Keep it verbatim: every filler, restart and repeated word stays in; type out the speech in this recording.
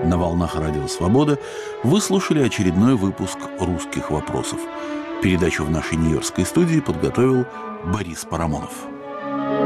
На волнах Радио Свобода вы слушали очередной выпуск «Русских вопросов». Передачу в нашей нью-йоркской студии подготовил Борис Парамонов.